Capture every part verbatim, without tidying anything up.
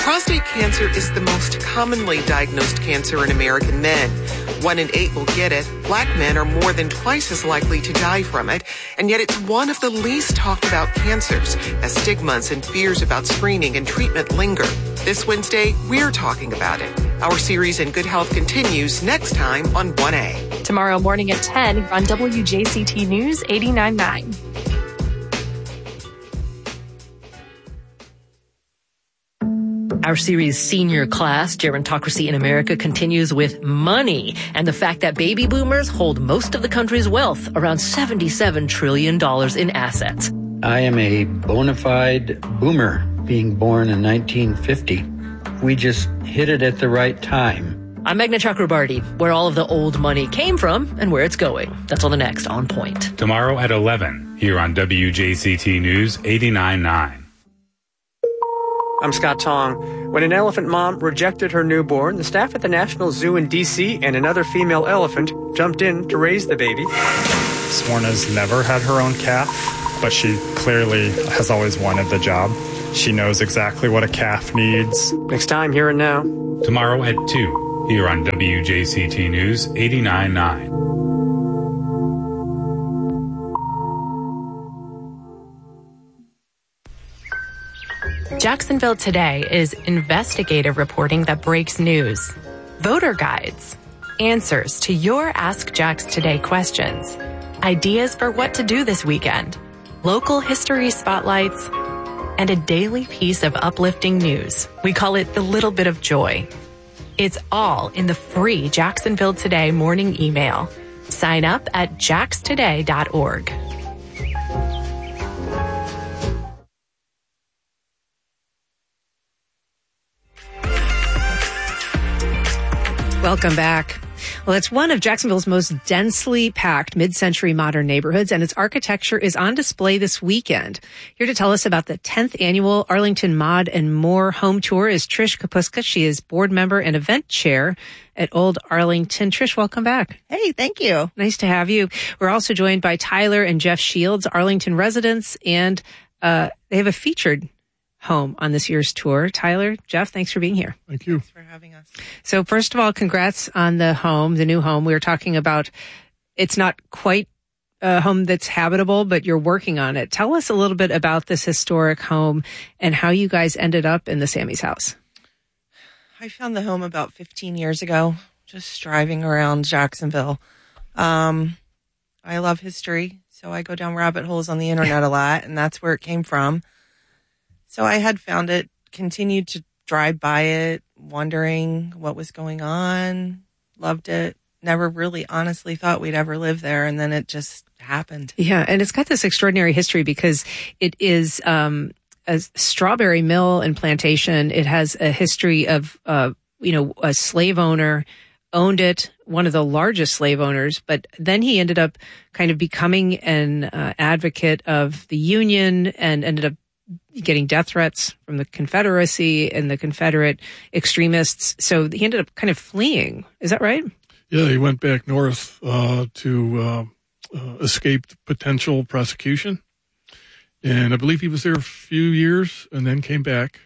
Prostate cancer is the most commonly diagnosed cancer in American men. One in eight will get it. Black men are more than twice as likely to die from it, and yet it's one of the least talked about cancers as stigmas and fears about screening and treatment linger. This Wednesday, we're talking about it. Our series In Good Health continues next time on one A. Tomorrow morning at ten on W J C T News eighty-nine point nine. Our series Senior Class, Gerontocracy in America, continues with money and the fact that baby boomers hold most of the country's wealth, around seventy-seven trillion dollars in assets. I am a bona fide boomer, being born in nineteen fifty. We just hit it at the right time. I'm Meghna Chakrabarti, where all of the old money came from and where it's going. That's on the next On Point. Tomorrow at eleven, here on W J C T News eighty-nine point nine. I'm Scott Tong. When an elephant mom rejected her newborn, the staff at the National Zoo in D C and another female elephant jumped in to raise the baby. Swarna's never had her own calf, but she clearly has always wanted the job. She knows exactly what a calf needs. Next time, Here and Now. Tomorrow at two, here on W J C T News eighty-nine point nine. Jacksonville Today is investigative reporting that breaks news, voter guides, answers to your Ask Jax Today questions, ideas for what to do this weekend, local history spotlights, and a daily piece of uplifting news. We call it the little bit of joy. It's all in the free Jacksonville Today morning email. Sign up at jax today dot org. Welcome back. Well, it's one of Jacksonville's most densely packed mid-century modern neighborhoods, and its architecture is on display this weekend. Here to tell us about the tenth annual Arlington Mod and More Home Tour is Trish Kapuska. She is board member and event chair at Old Arlington. Trish, welcome back. Hey, thank you. Nice to have you. We're also joined by Tyler and Jeff Shields, Arlington residents, and uh they have a featured home on this year's tour. Tyler, Jeff, thanks for being here. Thank you. Thanks for having us. So first of all, congrats on the home, the new home. We were talking about it's not quite a home that's habitable, but you're working on it. Tell us a little bit about this historic home and how you guys ended up in the Sammy's house. I found the home about fifteen years ago, just driving around Jacksonville. Um, I love history, so I go down rabbit holes on the internet a lot, and that's where it came from. So I had found it, continued to drive by it, wondering what was going on, loved it, never really honestly thought we'd ever live there, and then it just happened. Yeah, and it's got this extraordinary history because it is um, a strawberry mill and plantation. It has a history of, uh, you know, a slave owner owned it, one of the largest slave owners, but then he ended up kind of becoming an uh, advocate of the Union and ended up getting death threats from the Confederacy and the Confederate extremists. So he ended up kind of fleeing. Is that right? Yeah, he went back north uh, to uh, uh, escape potential prosecution. And I believe he was there a few years and then came back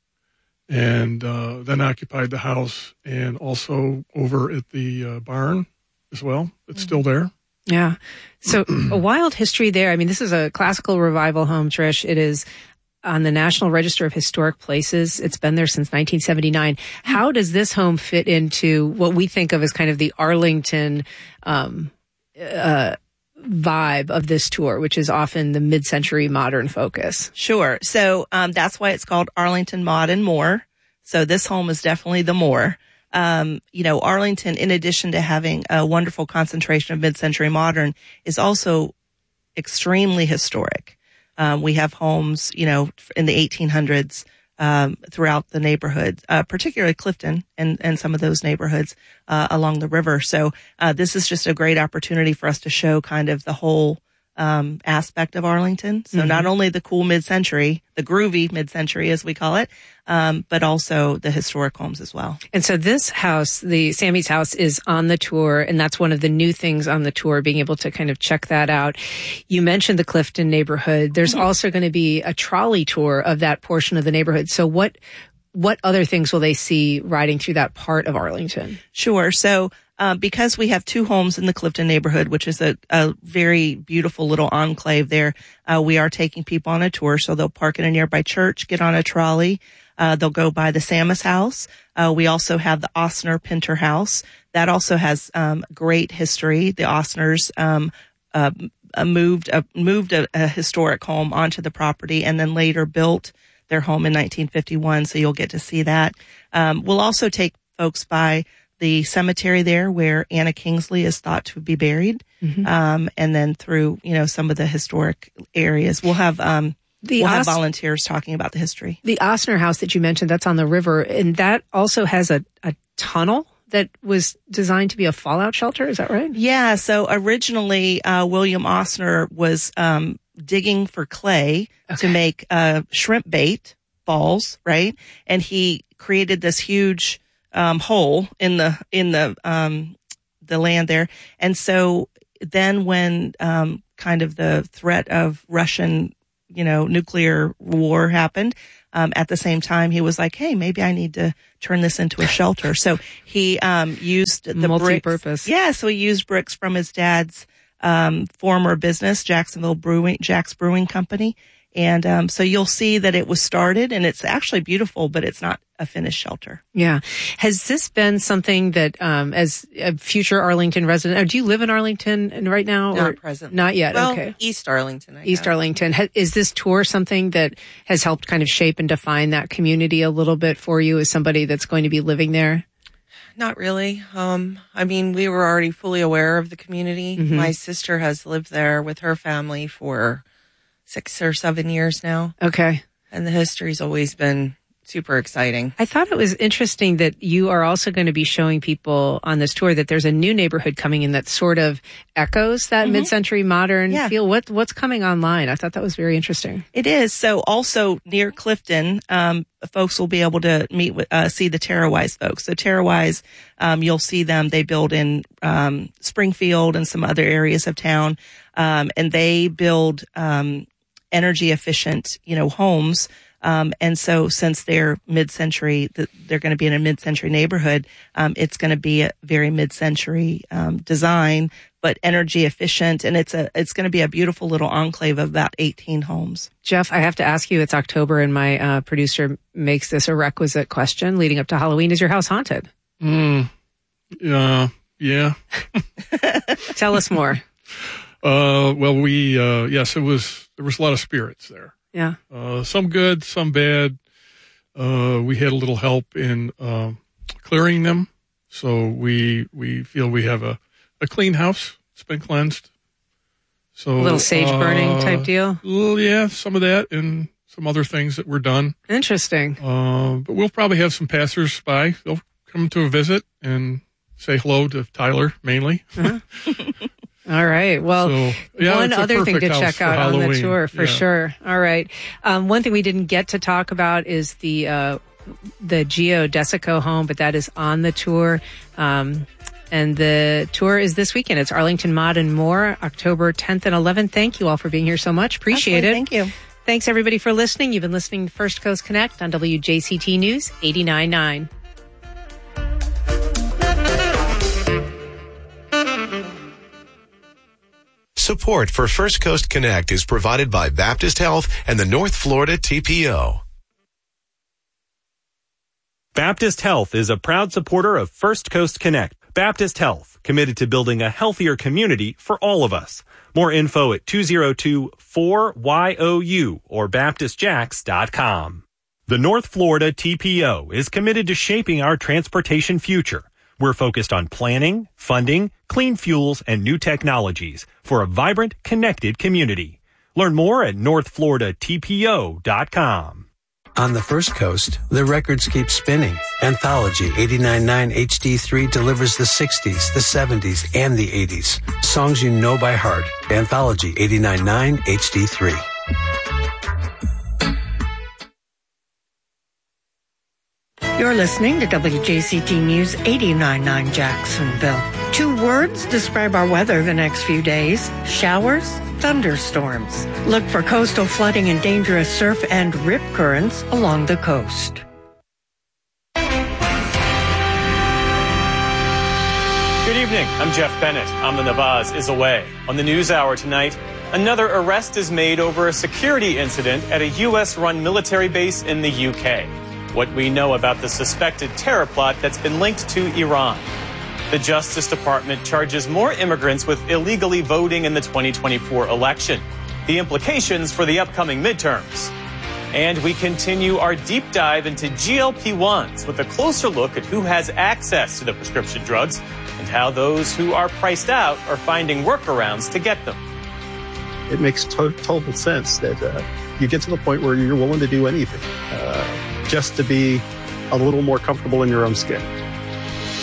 and uh, then occupied the house and also over at the uh, barn as well. It's mm-hmm. still there. Yeah. So a wild history there. I mean, this is a classical revival home, Trish. It is on the National Register of Historic Places. It's been there since nineteen seventy-nine. How does this home fit into what we think of as kind of the Arlington um, uh, vibe of this tour, which is often the mid-century modern focus? Sure. So um, that's why it's called Arlington Mod and More. So this home is definitely the more. Um, you know, Arlington, in addition to having a wonderful concentration of mid-century modern, is also extremely historic. Um, we have homes, you know, in the eighteen hundreds um, throughout the neighborhood, uh, particularly Clifton and, and some of those neighborhoods uh, along the river. So uh, this is just a great opportunity for us to show kind of the whole um, aspect of Arlington. So mm-hmm. not only the cool mid-century, the groovy mid-century as we call it, um, but also the historic homes as well. And so this house, the Sammy's house, is on the tour, and that's one of the new things on the tour, being able to kind of check that out. You mentioned the Clifton neighborhood. There's mm-hmm. also going to be a trolley tour of that portion of the neighborhood. So what what other things will they see riding through that part of Arlington? Sure. So, uh, because we have two homes in the Clifton neighborhood, which is a, a very beautiful little enclave there, uh, we are taking people on a tour. So they'll park in a nearby church, get on a trolley. Uh, they'll go by the Sammis House. Uh, we also have the Osner Pinter House. That also has, um, great history. The Osners, um, uh, moved, uh, moved a, a historic home onto the property and then later built their home in nineteen fifty-one. So you'll get to see that. Um, we'll also take folks by the cemetery there where Anna Kingsley is thought to be buried. Mm-hmm. Um, and then through, you know, some of the historic areas. We'll have, um, The we'll Os- have volunteers talking about the history. The Osner House that you mentioned, that's on the river, and that also has a, a tunnel that was designed to be a fallout shelter. Is that right? Yeah. So originally, uh, William Osner was um, digging for clay okay. to make uh, shrimp bait balls, right? And he created this huge um, hole in the in the um, the land there. And so then, when um, kind of the threat of Russian you know, nuclear war happened. Um, at the same time, he was like, hey, maybe I need to turn this into a shelter. So he, um, used the multi-purpose. Bricks. Yeah. So he used bricks from his dad's, um, former business, Jacksonville Brewing, Jack's Brewing Company. And, um, so you'll see that it was started and it's actually beautiful, but it's not a finished shelter. Yeah. Has this been something that, um, as a future Arlington resident, or do you live in Arlington right now? Not or presently. Not yet. Well, okay. East Arlington. I East guess. Arlington. Ha- is this tour something that has helped kind of shape and define that community a little bit for you as somebody that's going to be living there? Not really. Um, I mean, we were already fully aware of the community. Mm-hmm. My sister has lived there with her family for six or seven years now. Okay. And the history's always been super exciting. I thought it was interesting that you are also going to be showing people on this tour that there's a new neighborhood coming in that sort of echoes that mm-hmm. mid-century modern yeah. feel. What, what's coming online? I thought that was very interesting. It is. So also near Clifton, um, folks will be able to meet with, uh, see the Terrawise folks. So Terrawise, um, you'll see them. They build in, um, Springfield and some other areas of town. Um, and they build, um, energy efficient, you know, homes. Um, and so since they're mid-century, they're going to be in a mid-century neighborhood. Um, it's going to be a very mid-century, um, design, but energy efficient. And it's a, it's going to be a beautiful little enclave of about eighteen homes. Jeff, I have to ask you, it's October and my, uh, producer makes this a requisite question leading up to Halloween. Is your house haunted? Mm, uh, yeah. Tell us more. Uh, well, we, uh, yes, it was, there was a lot of spirits there. Yeah. Uh, some good, some bad. Uh, we had a little help in, uh, clearing them. So we, we feel we have a, a clean house. It's been cleansed. So a little sage uh, burning type deal. Well, yeah, some of that and some other things that were done. Interesting. Uh, but we'll probably have some passers-by. They'll come to a visit and say hello to Tyler mainly. Uh-huh. All right. Well, so, yeah, one other thing to check out on the tour for yeah. sure. All right. Um, one thing we didn't get to talk about is the uh, the Geodesico home, but that is on the tour. Um, and the tour is this weekend. It's Arlington Mod and More, October tenth and eleventh. Thank you all for being here so much. Appreciate Absolutely. it. Thank you. Thanks, everybody, for listening. You've been listening to First Coast Connect on W J C T News eighty-nine point nine. Support for First Coast Connect is provided by Baptist Health and the North Florida T P O. Baptist Health is a proud supporter of First Coast Connect. Baptist Health, committed to building a healthier community for all of us. More info at two oh two four Y O U or baptist jacks dot com. The North Florida T P O is committed to shaping our transportation future. We're focused on planning, funding, clean fuels, and new technologies for a vibrant, connected community. Learn more at north florida t p o dot com. On the First Coast, the records keep spinning. Anthology eighty-nine point nine H D three delivers the sixties, the seventies, and the eighties. Songs you know by heart. Anthology eighty-nine point nine H D three. You're listening to W J C T News eighty-nine point nine Jacksonville. Two words describe our weather the next few days. Showers, thunderstorms. Look for coastal flooding and dangerous surf and rip currents along the coast. Good evening. I'm Jeff Bennett. Amna Nawaz is away. On the News Hour tonight, another arrest is made over a security incident at a U S-run military base in the U K. What we know about the suspected terror plot that's been linked to Iran. The Justice Department charges more immigrants with illegally voting in the twenty twenty-four election. The implications for the upcoming midterms. And we continue our deep dive into G L P ones with a closer look at who has access to the prescription drugs and how those who are priced out are finding workarounds to get them. It makes to- total sense that uh, you get to the point where you're willing to do anything uh, just to be a little more comfortable in your own skin.